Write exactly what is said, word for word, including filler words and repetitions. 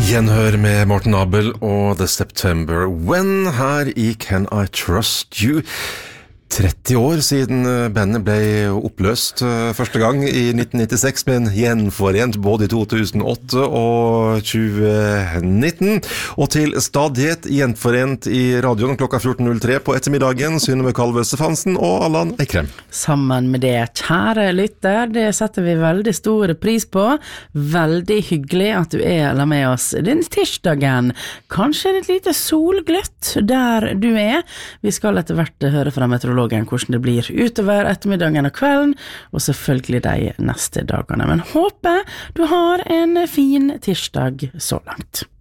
Gjenhør med Morten Abel og The September When her i Can I Trust You. tretti år siden bandet ble oppløst første gang i nitten nittiseks, men gjenforent både i to tusen og åtte og tjue nitten. Og til stadighet gjenforent i radioen klokka fjorten null tre på ettermiddagen, Synnøve Kalvø Stefansen og Allan Eikrem. Sammen med det, kjære lytter, det setter vi veldig stor pris på. Veldig hyggelig at du er med oss den tirsdagen. Kanskje et lite solgløtt der du er. Vi skal etter hvert høre fra meteorologen hvordan det blir utover ettermiddagen og kvelden, og selvfølgelig de neste dagene. Men håper du har en fin tirsdag så langt.